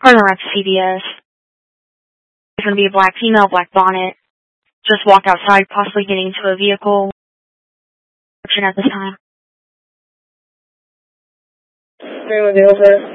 Partner at CVS. There's going to be a black female, black bonnet. Just walked outside, possibly getting into a vehicle. At this time. Green with the over.